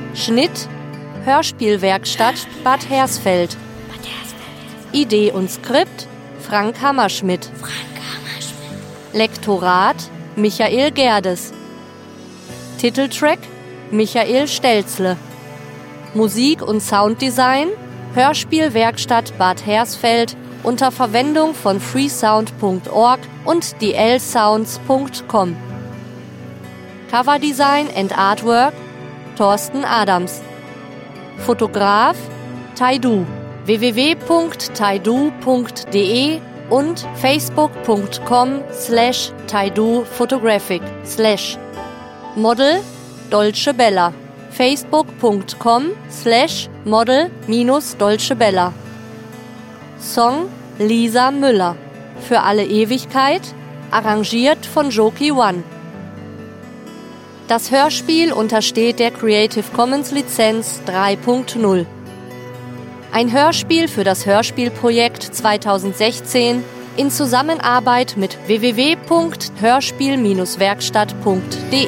Schnitt Hörspielwerkstatt Bad Hersfeld. Idee und Skript Frank Hammerschmidt. Lektorat Michael Gerdes. Titeltrack Michael Stelzle. Musik und Sounddesign Hörspielwerkstatt Bad Hersfeld unter Verwendung von freesound.org und dlsounds.com. Coverdesign and Artwork Thorsten Adams. Fotograf Taidu. www.taidu.de und facebook.com/taiduphotographic/ Model Dolce Bella. facebook.com/model-Dolce Bella. Song Lisa Müller. Für alle Ewigkeit, arrangiert von Joki One. Das Hörspiel untersteht der Creative Commons Lizenz 3.0. Ein Hörspiel für das Hörspielprojekt 2016 in Zusammenarbeit mit www.hörspiel-werkstatt.de